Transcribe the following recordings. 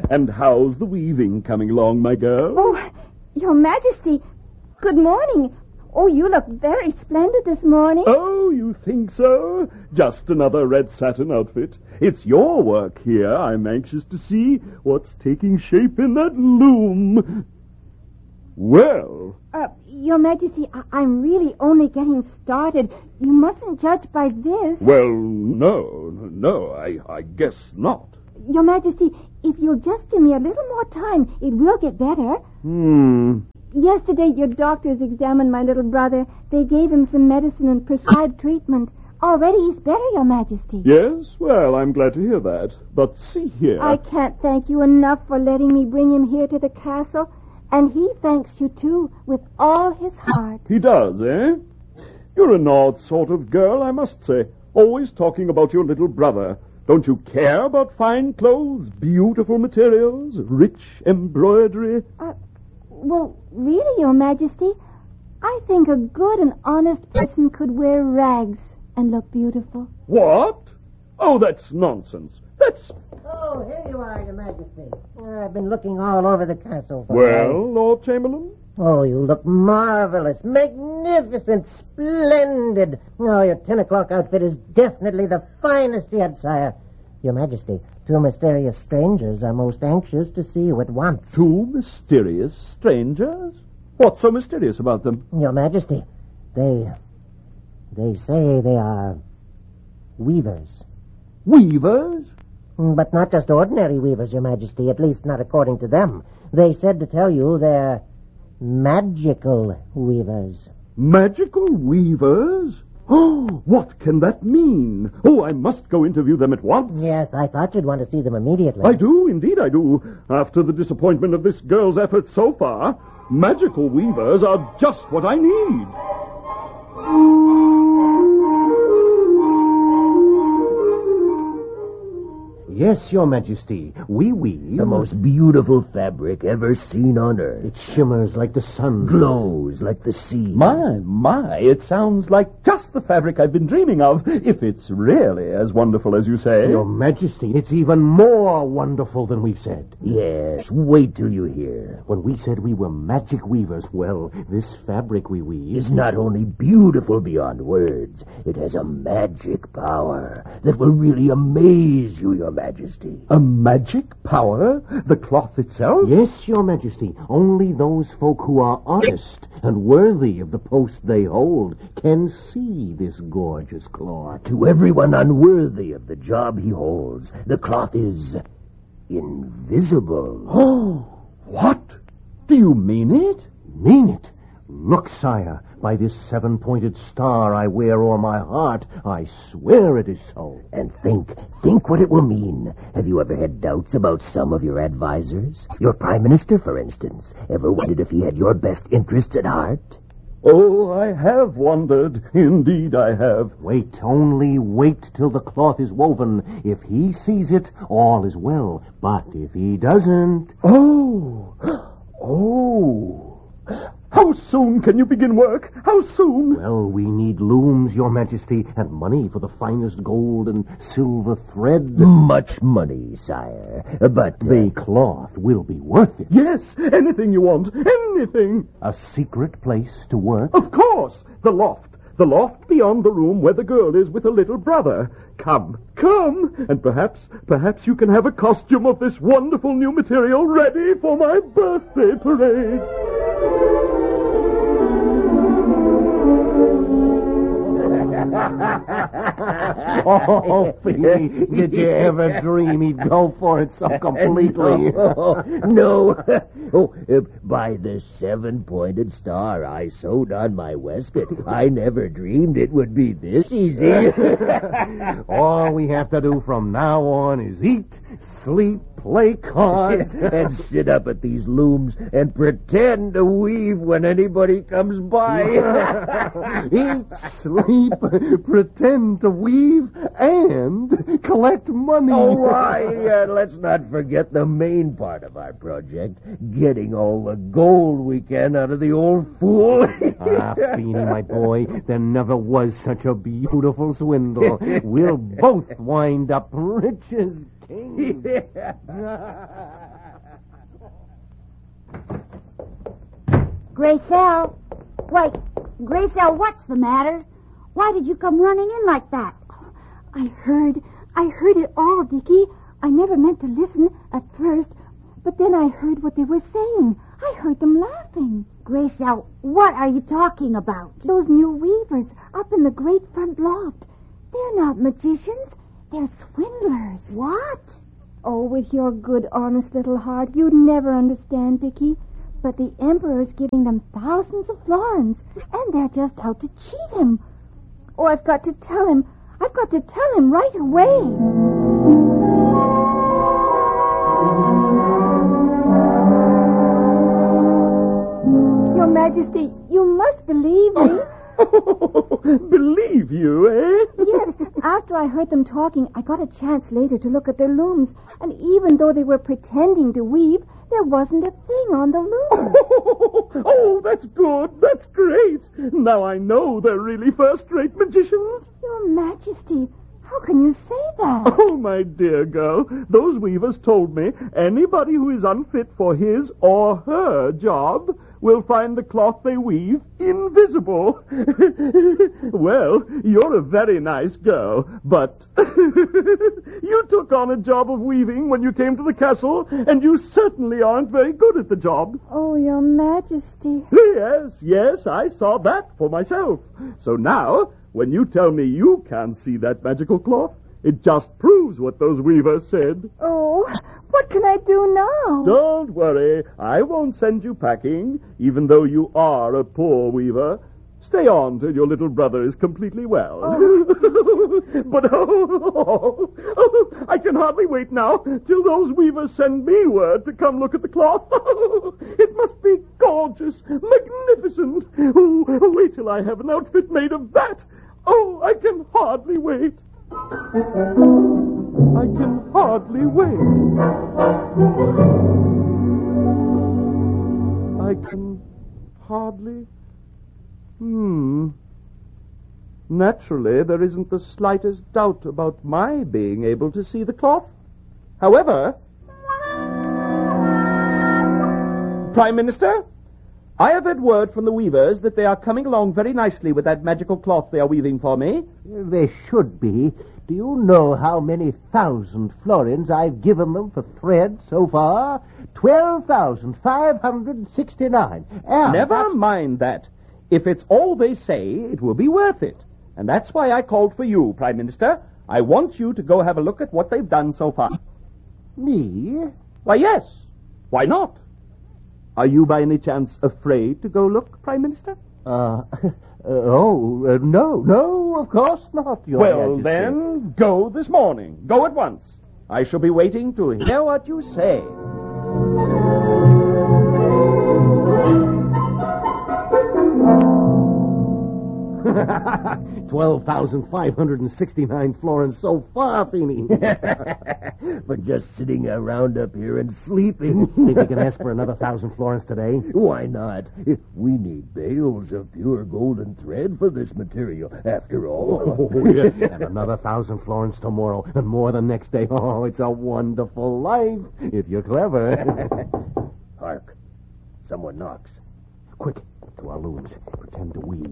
And how's the weaving coming along, my girl? Oh, Your Majesty, good morning. Oh, you look very splendid this morning. Oh, you think so? Just another red satin outfit. It's your work here. I'm anxious to see what's taking shape in that loom. Well... Your Majesty, I'm really only getting started. You mustn't judge by this. Well, no, I guess not. Your Majesty, if you'll just give me a little more time, it will get better. Yesterday, your doctors examined my little brother. They gave him some medicine and prescribed treatment. Already he's better, Your Majesty. Yes? Well, I'm glad to hear that. But see here... I can't thank you enough for letting me bring him here to the castle. And he thanks you, too, with all his heart. He does, eh? You're an odd sort of girl, I must say. Always talking about your little brother. Don't you care about fine clothes, beautiful materials, rich embroidery? Well, really, Your Majesty, I think a good and honest person could wear rags and look beautiful. What? Oh, that's nonsense. That's... Oh, here you are, Your Majesty. I've been looking all over the castle for Well, Lord Chamberlain? Oh, you look marvelous, magnificent, splendid. Oh, your 10 o'clock outfit is definitely the finest yet, sire. Your Majesty, 2 mysterious strangers are most anxious to see you at once. 2 mysterious strangers? What's so mysterious about them? Your Majesty, they say they are weavers. Weavers? But not just ordinary weavers, Your Majesty, at least not according to them. They said to tell you they're magical weavers. Magical weavers? Oh, what can that mean? Oh, I must go interview them at once. Yes, I thought you'd want to see them immediately. I do, indeed I do. After the disappointment of this girl's efforts so far, magical weavers are just what I need. Yes, Your Majesty. We weave. The most beautiful fabric ever seen on Earth. It shimmers like the sun. Glows like the sea. My, it sounds like just the fabric I've been dreaming of, if it's really as wonderful as you say. Your Majesty, it's even more wonderful than we've said. Yes, wait till you hear. When we said we were magic weavers, well, this fabric we weave Is not only beautiful beyond words, it has a magic power that will really amaze you, Your Majesty. A magic power? The cloth itself? Yes, Your Majesty. Only those folk who are honest and worthy of the post they hold can see this gorgeous cloth. To everyone unworthy of the job he holds, the cloth is invisible. Oh, what? Do you mean it? Mean it? Look, sire, by this 7-pointed star I wear o'er my heart, I swear it is so. And think what it will mean. Have you ever had doubts about some of your advisors? Your Prime Minister, for instance. Ever wondered if he had your best interests at heart? Oh, I have wondered. Indeed, I have. Wait, only wait till the cloth is woven. If he sees it, all is well. But if he doesn't... Oh. How soon can you begin work? How soon? Well, we need looms, Your Majesty, and money for the finest gold and silver thread. Much money, sire. But The cloth will be worth it. Yes, anything you want. Anything. A secret place to work? Of course. The loft. The loft beyond the room where the girl is with her little brother. Come. And perhaps you can have a costume of this wonderful new material ready for my birthday parade. Oh, Feeney, did you ever dream he'd go for it so completely? No. By the 7-pointed star I sewed on my waistcoat, I never dreamed it would be this easy. All we have to do from now on is eat, sleep, play cards, and sit up at these looms and pretend to weave when anybody comes by. eat, sleep, pretend to weave, and collect money. Oh, why? Let's not forget the main part of our project, getting all the gold we can out of the old fool. Feeney, my boy, there never was such a beautiful swindle. We'll both wind up rich as king. Gracelle. Wait, Gracelle, what's the matter? Why did you come running in like that? I heard it all, Dickie. I never meant to listen at first, but then I heard what they were saying. I heard them laughing. Gracelle, what are you talking about? Those new weavers up in the great front loft. They're not magicians. They're swindlers. What? Oh, with your good, honest little heart, you'd never understand, Dickie. But the Emperor's giving them thousands of florins, and they're just out to cheat him. Oh, I've got to tell him. I've got to tell him right away. Your Majesty, you must believe me. Believe you, eh? Yes, after I heard them talking, I got a chance later to look at their looms. And even though they were pretending to weave, there wasn't a thing on the loom. Oh, that's good. That's great. Now I know they're really first-rate magicians. Your Majesty, how can you say that? Oh, my dear girl, those weavers told me anybody who is unfit for his or her job will find the cloth they weave invisible. Well, you're a very nice girl, but you took on a job of weaving when you came to the castle, and you certainly aren't very good at the job. Oh, Your Majesty. Yes, I saw that for myself. So now, when you tell me you can't see that magical cloth, it just proves what those weavers said. Oh, what can I do now? Don't worry. I won't send you packing, even though you are a poor weaver. Stay on till your little brother is completely well. Oh. But, I can hardly wait now till those weavers send me word to come look at the cloth. It must be gorgeous, magnificent. Oh, wait till I have an outfit made of that. Oh, I can hardly wait. I can hardly wait. I can hardly... Naturally, there isn't the slightest doubt about my being able to see the cloth. However... Prime Minister, I have had word from the weavers that they are coming along very nicely with that magical cloth they are weaving for me. They should be. Do you know how many 1,000 florins I've given them for thread so far? 12,569. Never mind that. If it's all they say, it will be worth it. And that's why I called for you, Prime Minister. I want you to go have a look at what they've done so far. Me? Why, yes. Why not? Are you by any chance afraid to go look, Prime Minister? No, of course not, Your Well, Majesty. then, go this morning. Go at once. I shall be waiting to hear what you say. 12,569 florins so far, Feeny. But just sitting around up here and sleeping. Think we can ask for another 1,000 florins today? Why not? We need bales of pure golden thread for this material, after all. And another 1,000 florins tomorrow, and more the next day. Oh, it's a wonderful life, if you're clever. Hark. Someone knocks. Quick, to our looms. Pretend to weave.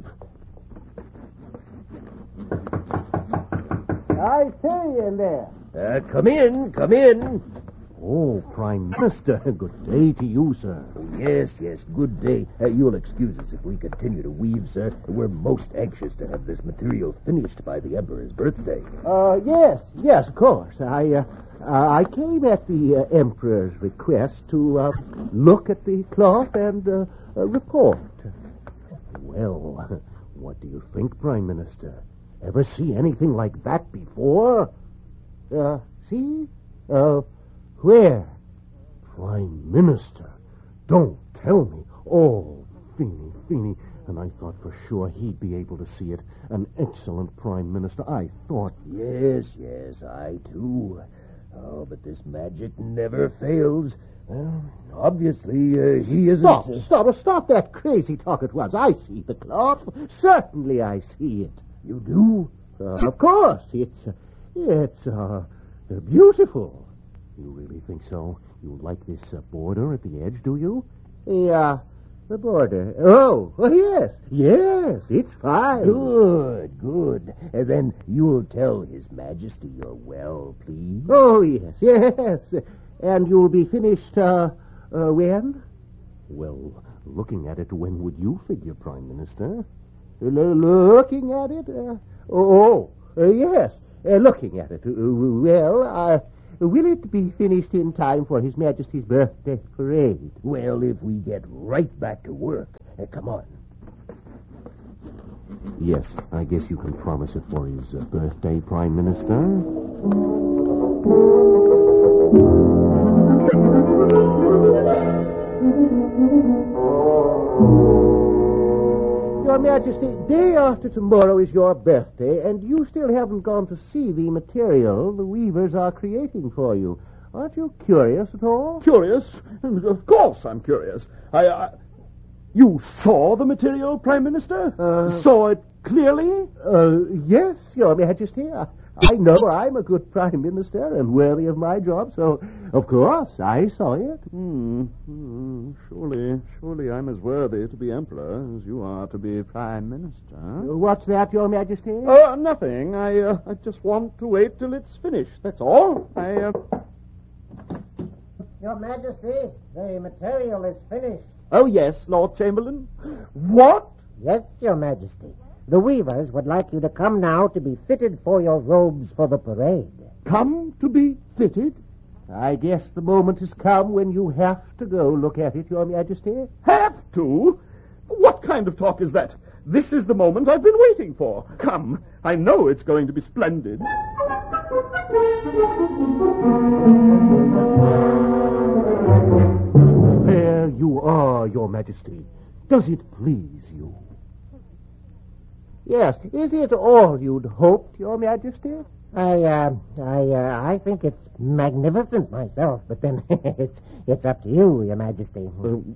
I say you in there. Come in, come in. Oh, Prime Minister, good day to you, sir. Yes, good day. You'll excuse us if we continue to weave, sir. We're most anxious to have this material finished by the Emperor's birthday. Yes, of course. I came at the Emperor's request to look at the cloth and report. Well, what do you think, Prime Minister? Ever see anything like that before? See? Where? Prime Minister, don't tell me. Oh, Feeny. And I thought for sure he'd be able to see it. An excellent Prime Minister. I thought... Yes, I too. Oh, but this magic never fails. Well, obviously, he isn't... Stop that crazy talk at once. I see the cloth. Certainly I see it. You do? Of course. It's beautiful. You really think so? You like this border at the edge, do you? The border. Oh, yes. Yes, it's fine. Good, good. And then you'll tell His Majesty you're well pleased. Oh, yes. And you'll be finished, when? Well, looking at it, when would you figure, Prime Minister? Looking at it? Yes. Looking at it. Will it be finished in time for His Majesty's birthday parade? Well, if we get right back to work. Come on. Yes, I guess you can promise it for his birthday, Prime Minister. Your Majesty, day after tomorrow is your birthday, and you still haven't gone to see the material the weavers are creating for you. Aren't you curious at all? Curious? Of course I'm curious. You saw the material, Prime Minister? Saw it clearly? Yes, Your Majesty. I know I'm a good Prime Minister and worthy of my job, so of course I saw it. Surely I'm as worthy to be Emperor as you are to be Prime Minister. What's that, Your Majesty? Nothing. I just want to wait till it's finished, that's all. Your Majesty, the material is finished. Oh, yes, Lord Chamberlain. What? Yes, Your Majesty. The weavers would like you to come now to be fitted for your robes for the parade. Come to be fitted? I guess the moment has come when you have to go look at it, Your Majesty. Have to? What kind of talk is that? This is the moment I've been waiting for. Come, I know it's going to be splendid. There you are, Your Majesty. Does it please you? Yes, is it all you'd hoped, Your Majesty? I think it's magnificent myself, but then it's up to you, Your Majesty.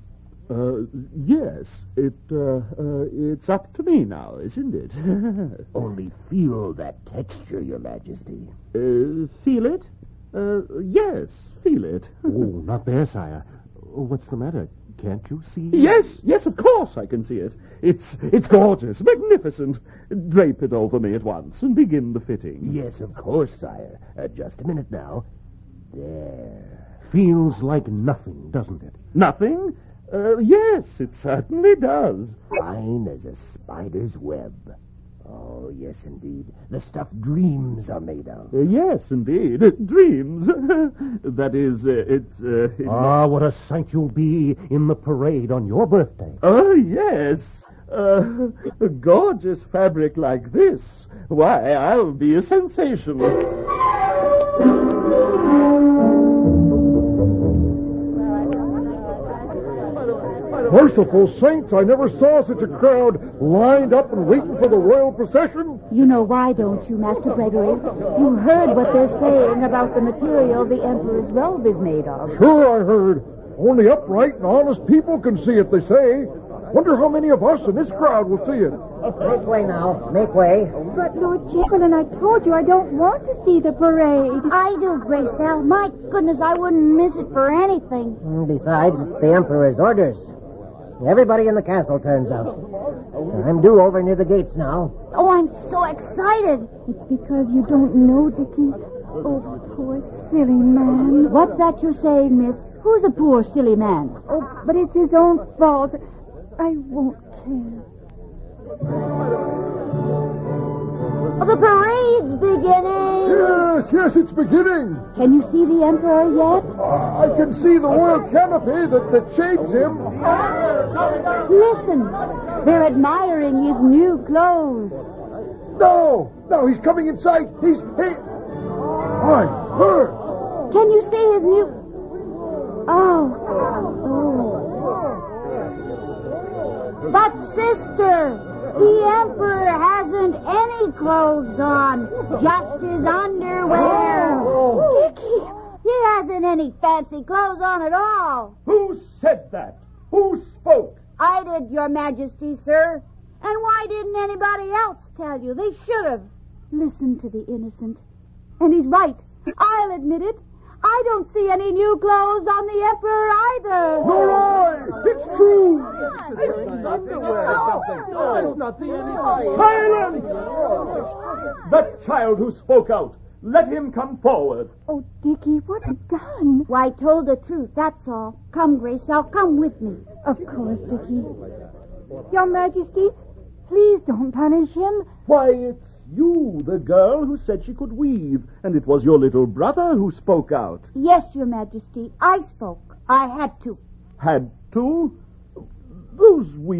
Yes, it's up to me now, isn't it? Only feel that texture, Your Majesty. Feel it? Yes, feel it. Oh, not there, sire. What's the matter? Can't you see? Yes, of course I can see it. It's gorgeous, magnificent. Drape it over me at once and begin the fitting. Yes, of course, sire. Just a minute now. There. Feels like nothing, doesn't it? Nothing? Yes, it certainly does. Fine as a spider's web. Oh, yes, indeed. The stuff dreams are made of. Yes, indeed. Dreams. That is, what a sight you'll be in the parade on your birthday. Oh, yes. A gorgeous fabric like this. Why, I'll be a sensation. Merciful saints, I never saw such a crowd lined up and waiting for the royal procession. You know why, don't you, Master Gregory? You heard what they're saying about the material the Emperor's robe is made of. Sure, I heard. Only upright and honest people can see it, they say. Wonder how many of us in this crowd will see it. Make way now. Make way. But, Lord Chamberlain, I told you I don't want to see the parade. I do, Gracel. My goodness, I wouldn't miss it for anything. Besides, it's the Emperor's orders. Everybody in the castle turns out. I'm due over near the gates now. Oh, I'm so excited. It's because you don't know, Dickie. Oh, poor silly man. What's that you're saying, miss? Who's a poor, silly man? Oh, but it's his own fault. I won't care. Oh, the parade's beginning. Yes, it's beginning. Can you see the Emperor yet? I can see the royal canopy that shades him. Listen, they're admiring his new clothes. No, he's coming in sight. My word. Can you see his new... Oh. But, sister, the Emperor hasn't any clothes on, just his underwear. Dickie! He hasn't any fancy clothes on at all. Who said that? Who spoke? I did, Your Majesty, sir. And why didn't anybody else tell you? They should have. Listen to the innocent. And he's right. I'll admit it. I don't see any new clothes on the Emperor either. Nor I! It's true! Silence! That child who spoke out. Let him come forward. Oh, Dickie, what have you done? Why, I told the truth, that's all. Come, Grace, now come with me. Of course, Dickie. Your Majesty, please don't punish him. Why, it's you, the girl who said she could weave, and it was your little brother who spoke out. Yes, Your Majesty, I spoke. I had to. Had to? Those